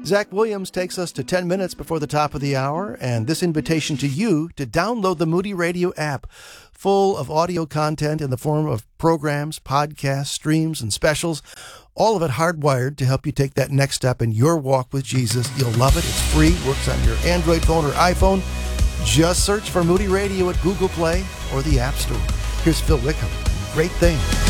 Zach Williams takes us to 10 minutes before the top of the hour, and this invitation to you to download the Moody Radio app, full of audio content in the form of programs, podcasts, streams, and specials, all of it hardwired to help you take that next step in your walk with Jesus. You'll love it. It's free, works on your Android phone or iPhone. Just search for Moody Radio at Google Play or the App Store. Here's Phil Wickham. Great thing.